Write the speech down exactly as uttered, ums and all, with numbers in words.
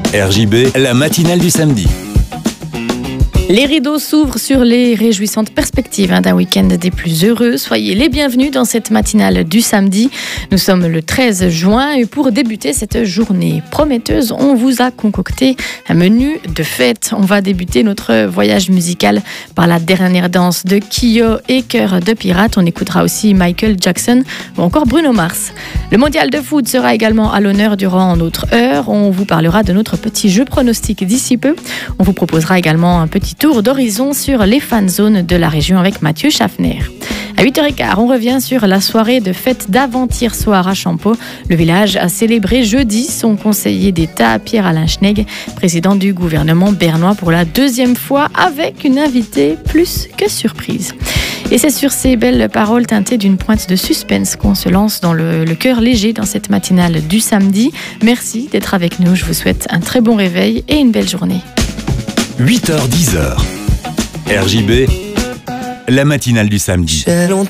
R J B, la matinale du samedi. Les rideaux s'ouvrent sur les réjouissantes perspectives d'un week-end des plus heureux. Soyez les bienvenus dans cette matinale du samedi. Nous sommes le treize juin et pour débuter cette journée prometteuse, on vous a concocté un menu de fête. On va débuter notre voyage musical par la dernière danse de Kyo et Cœur de Pirate. On écoutera aussi Michael Jackson ou encore Bruno Mars. Le mondial de foot sera également à l'honneur durant notre heure. On vous parlera de notre petit jeu pronostic d'ici peu. On vous proposera également un petit tour d'horizon sur les fan zones de la région avec Mathieu Schaffner. À huit heures quinze, on revient sur la soirée de fête d'avant-hier soir à Champeau. Le village a célébré jeudi son conseiller d'État Pierre-Alain Schnegg, président du gouvernement bernois pour la deuxième fois avec une invitée plus que surprise. Et c'est sur ces belles paroles teintées d'une pointe de suspense qu'on se lance dans le, le cœur léger dans cette matinale du samedi. Merci d'être avec nous. Je vous souhaite un très bon réveil et une belle journée. huit heures dix. R J B, la matinale du samedi.